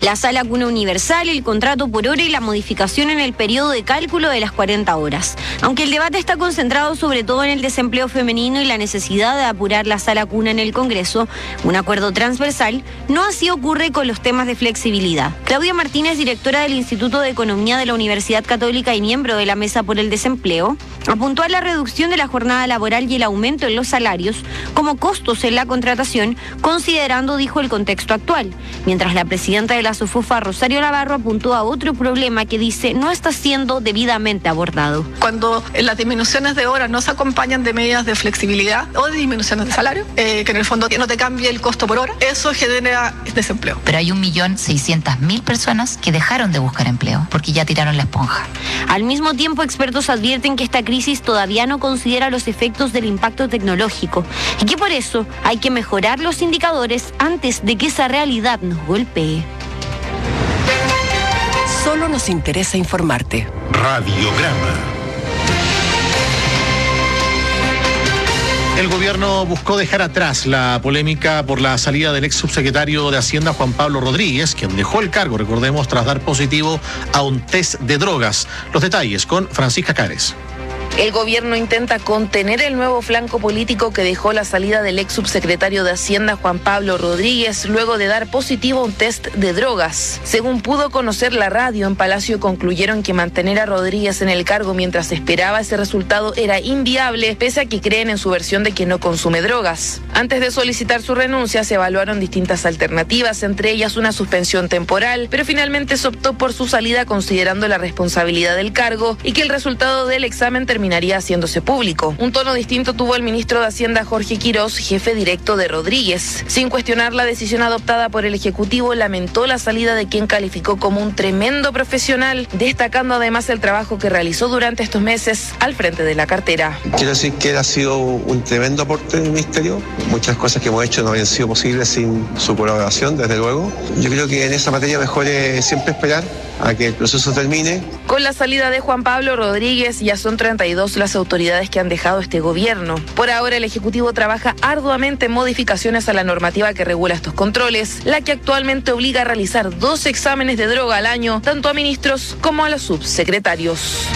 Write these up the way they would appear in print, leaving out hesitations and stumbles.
La sala cuna universal, el contrato por hora y la modificación en el periodo de cálculo de las 40 horas. Aunque el debate está concentrado sobre todo en el desempleo femenino y la necesidad de apurar la sala cuna en el Congreso, un acuerdo transversal, no así ocurre con los temas de flexibilidad. Claudia Martínez, directora del Instituto de Economía de la Universidad Católica y miembro de la Mesa por el Desempleo, apuntó a la reducción de la jornada laboral y el aumento en los salarios como costos en la contratación, considerando, dijo, el contexto actual. Mientras la presidenta de la SOFOFA, Rosario Navarro, apuntó a otro problema que dice no está siendo debidamente abordado. Cuando las disminuciones de horas no se acompañan de medidas de flexibilidad o de disminuciones de salario, que en el fondo no te cambie el costo por hora, eso genera desempleo. Pero hay 1.600.000 personas que dejaron de buscar empleo porque ya tiraron la esponja. Al mismo tiempo, expertos advierten que esta crisis todavía no considera los efectos del impacto tecnológico y que por eso hay que mejorar los indicadores antes de que esa realidad nos golpee. Solo nos interesa informarte. Radiograma. El gobierno buscó dejar atrás la polémica por la salida del ex subsecretario de Hacienda, Juan Pablo Rodríguez, quien dejó el cargo, recordemos, tras dar positivo a un test de drogas. Los detalles con Francisca Cares. El gobierno intenta contener el nuevo flanco político que dejó la salida del ex subsecretario de Hacienda, Juan Pablo Rodríguez, luego de dar positivo a un test de drogas. Según pudo conocer la radio, en Palacio concluyeron que mantener a Rodríguez en el cargo mientras esperaba ese resultado era inviable, pese a que creen en su versión de que no consume drogas. Antes de solicitar su renuncia, se evaluaron distintas alternativas, entre ellas una suspensión temporal, pero finalmente se optó por su salida considerando la responsabilidad del cargo y que el resultado del examen terminaría haciéndose público. Un tono distinto tuvo el ministro de Hacienda, Jorge Quirós, jefe directo de Rodríguez. Sin cuestionar la decisión adoptada por el Ejecutivo, lamentó la salida de quien calificó como un tremendo profesional, destacando además el trabajo que realizó durante estos meses al frente de la cartera. Quiero decir que él ha sido un tremendo aporte del ministerio. Muchas cosas que hemos hecho no habrían sido posibles sin su colaboración, desde luego. Yo creo que en esa materia mejor es siempre esperar a que el proceso termine. Con la salida de Juan Pablo Rodríguez, ya son 32 las autoridades que han dejado este gobierno. Por ahora, el Ejecutivo trabaja arduamente en modificaciones a la normativa que regula estos controles, la que actualmente obliga a realizar 2 exámenes de droga al año, tanto a ministros como a los subsecretarios.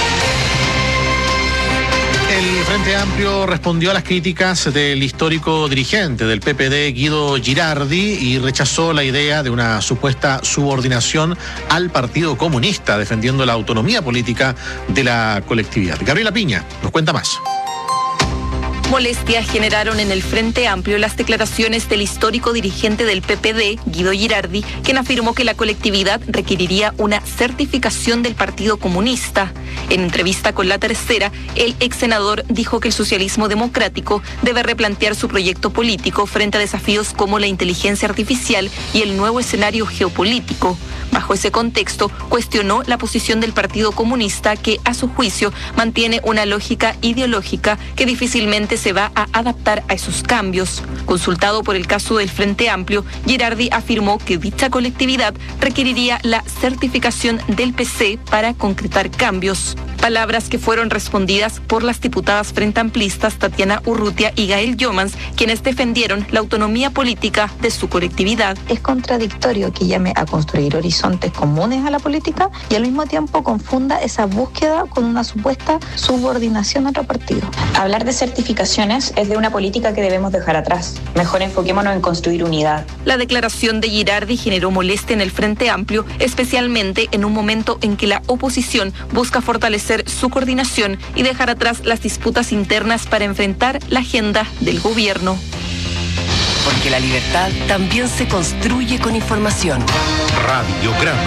El Frente Amplio respondió a las críticas del histórico dirigente del PPD, Guido Girardi, y rechazó la idea de una supuesta subordinación al Partido Comunista, defendiendo la autonomía política de la colectividad. Gabriela Piña nos cuenta más. Molestias generaron en el Frente Amplio las declaraciones del histórico dirigente del PPD, Guido Girardi, quien afirmó que la colectividad requeriría una certificación del Partido Comunista. En entrevista con La Tercera, el ex senador dijo que el socialismo democrático debe replantear su proyecto político frente a desafíos como la inteligencia artificial y el nuevo escenario geopolítico. Bajo ese contexto, cuestionó la posición del Partido Comunista que, a su juicio, mantiene una lógica ideológica que difícilmente se va a adaptar a esos cambios. Consultado por el caso del Frente Amplio, Girardi afirmó que dicha colectividad requeriría la certificación del PC para concretar cambios. Palabras que fueron respondidas por las diputadas frente amplistas Tatiana Urrutia y Gael Yomans, quienes defendieron la autonomía política de su colectividad. Es contradictorio que llame a construir horizontes comunes a la política y al mismo tiempo confunda esa búsqueda con una supuesta subordinación a otro partido. Hablar de certificaciones es de una política que debemos dejar atrás. Mejor enfoquémonos en construir unidad. La declaración de Girardi generó molestia en el Frente Amplio, especialmente en un momento en que la oposición busca fortalecer su coordinación y dejar atrás las disputas internas para enfrentar la agenda del gobierno. Porque la libertad también se construye con información. Radiograma.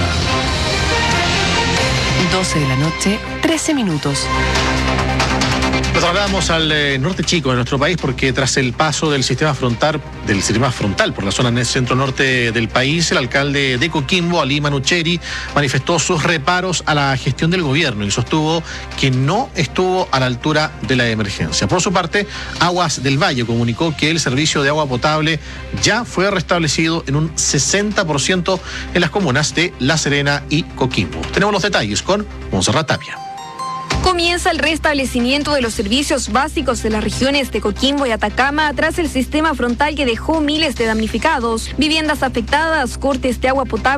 12 de la noche, 13 minutos. Nos trasladamos al norte chico de nuestro país porque tras el paso del sistema frontal por la zona centro-norte del país, el alcalde de Coquimbo, Ali Manucheri, manifestó sus reparos a la gestión del gobierno y sostuvo que no estuvo a la altura de la emergencia. Por su parte, Aguas del Valle comunicó que el servicio de agua potable ya fue restablecido en un 60% en las comunas de La Serena y Coquimbo. Tenemos los detalles con Montserrat Tapia. Comienza el restablecimiento de los servicios básicos de las regiones de Coquimbo y Atacama tras el sistema frontal que dejó miles de damnificados, viviendas afectadas, cortes de agua potable